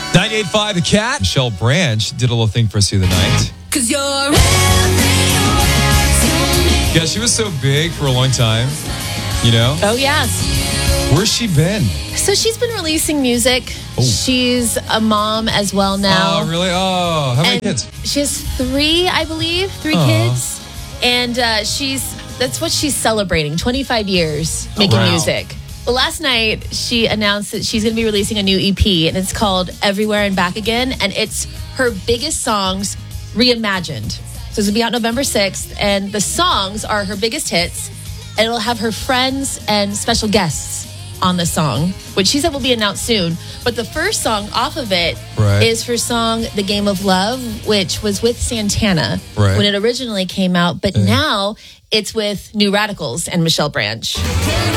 98.5 The Cat. Michelle Branch did a little thing for us the other night. Cause you're everywhere to me. Yeah, she was so big for a long time, you know? Oh, yeah. Where's she been? So she's been releasing music. Oh. She's a mom as well now. Oh, really? Oh, how many And kids? She has three, I believe, kids. And that's what she's celebrating, 25 years making wow. music. Well, last night, she announced that she's going to be releasing a new EP, and it's called Everywhere and Back Again, and it's her biggest songs reimagined. So it's going to be out November 6th, and the songs are her biggest hits, and it'll have her friends and special guests on the song, which she said will be announced soon. But the first song off of it is her song, The Game of Love, which was with Santana when it originally came out, but now it's with New Radicals and Michelle Branch.